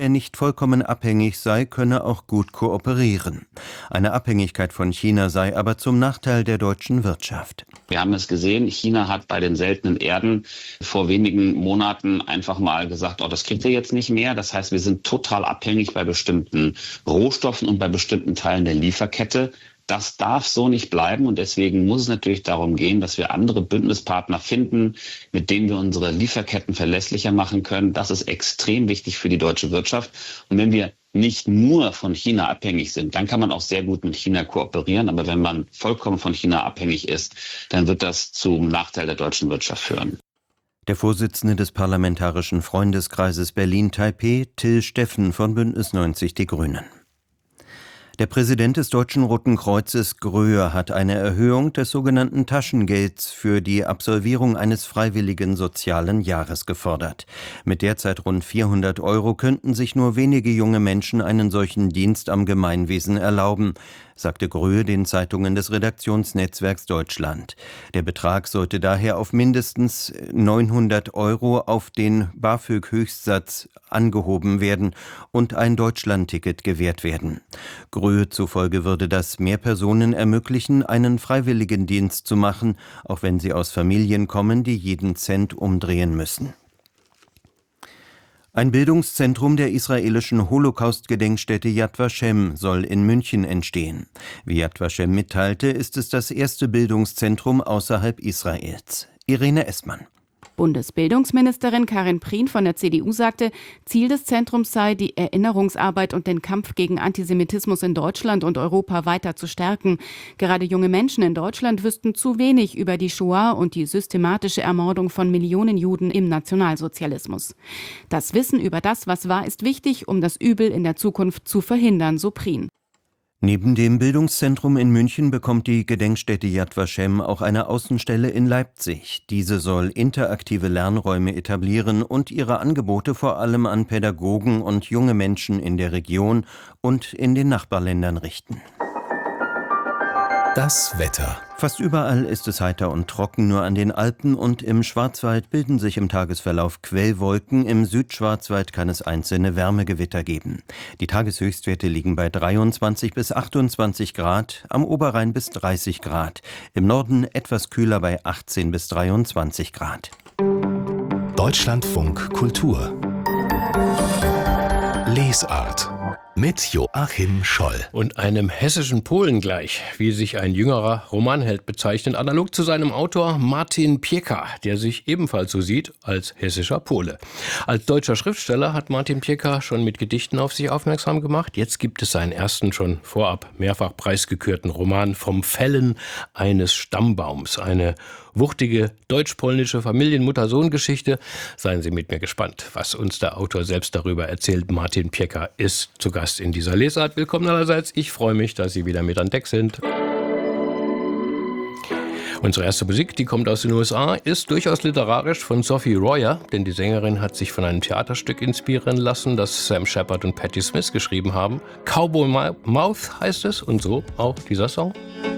er nicht vollkommen abhängig sei, könne auch gut kooperieren. Eine Abhängigkeit von China sei aber zum Nachteil der deutschen Wirtschaft. Wir haben es gesehen, China hat bei den seltenen Erden vor wenigen Monaten einfach mal gesagt, das kriegt ihr jetzt nicht mehr. Das heißt, wir sind total abhängig bei bestimmten Rohstoffen und bei bestimmten Teilen der Lieferkette. Das darf so nicht bleiben und deswegen muss es natürlich darum gehen, dass wir andere Bündnispartner finden, mit denen wir unsere Lieferketten verlässlicher machen können. Das ist extrem wichtig für die deutsche Wirtschaft. Und wenn wir nicht nur von China abhängig sind, dann kann man auch sehr gut mit China kooperieren. Aber wenn man vollkommen von China abhängig ist, dann wird das zum Nachteil der deutschen Wirtschaft führen. Der Vorsitzende des Parlamentarischen Freundeskreises Berlin-Taipeh, Till Steffen von Bündnis 90 Die Grünen. Der Präsident des Deutschen Roten Kreuzes, Gröhe, hat eine Erhöhung des sogenannten Taschengelds für die Absolvierung eines freiwilligen sozialen Jahres gefordert. Mit derzeit rund 400 € könnten sich nur wenige junge Menschen einen solchen Dienst am Gemeinwesen erlauben, sagte Gröhe den Zeitungen des Redaktionsnetzwerks Deutschland. Der Betrag sollte daher auf mindestens 900 € auf den BAföG-Höchstsatz angehoben werden und ein Deutschlandticket gewährt werden. Gröhe zufolge würde das mehr Personen ermöglichen, einen Freiwilligendienst zu machen, auch wenn sie aus Familien kommen, die jeden Cent umdrehen müssen. Ein Bildungszentrum der israelischen Holocaust-Gedenkstätte Yad Vashem soll in München entstehen. Wie Yad Vashem mitteilte, ist es das erste Bildungszentrum außerhalb Israels. Irene Essmann. Bundesbildungsministerin Karin Prien von der CDU sagte, Ziel des Zentrums sei, die Erinnerungsarbeit und den Kampf gegen Antisemitismus in Deutschland und Europa weiter zu stärken. Gerade junge Menschen in Deutschland wüssten zu wenig über die Shoah und die systematische Ermordung von Millionen Juden im Nationalsozialismus. Das Wissen über das, was war, ist wichtig, um das Übel in der Zukunft zu verhindern, so Prien. Neben dem Bildungszentrum in München bekommt die Gedenkstätte Yad Vashem auch eine Außenstelle in Leipzig. Diese soll interaktive Lernräume etablieren und ihre Angebote vor allem an Pädagogen und junge Menschen in der Region und in den Nachbarländern richten. Das Wetter. Fast überall ist es heiter und trocken, nur an den Alpen und im Schwarzwald bilden sich im Tagesverlauf Quellwolken. Im Südschwarzwald kann es einzelne Wärmegewitter geben. Die Tageshöchstwerte liegen bei 23 bis 28 Grad, am Oberrhein bis 30 Grad, im Norden etwas kühler bei 18 bis 23 Grad. Deutschlandfunk Kultur. Lesart. Mit Joachim Scholl. Und einem hessischen Polen gleich, wie sich ein jüngerer Romanheld bezeichnet, analog zu seinem Autor Martin Pieka, der sich ebenfalls so sieht als hessischer Pole. Als deutscher Schriftsteller hat Martin Pieka schon mit Gedichten auf sich aufmerksam gemacht. Jetzt gibt es seinen ersten, schon vorab mehrfach preisgekürten Roman Vom Fällen eines Stammbaums. Eine wuchtige deutsch-polnische Familienmutter-Sohn-Geschichte. Seien Sie mit mir gespannt, was uns der Autor selbst darüber erzählt. Martin Pieka ist zu Gast in dieser Lesart. Willkommen allerseits. Ich freue mich, dass Sie wieder mit an Deck sind. Unsere erste Musik, die kommt aus den USA, ist durchaus literarisch von Sophie Royer, denn die Sängerin hat sich von einem Theaterstück inspirieren lassen, das Sam Shepard und Patti Smith geschrieben haben. Cowboy Mouth heißt es und so auch dieser Song.